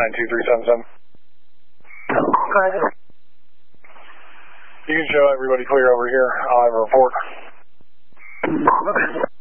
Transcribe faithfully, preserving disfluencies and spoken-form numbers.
nine two three seven seven. You can show everybody clear over here. I'll have a report.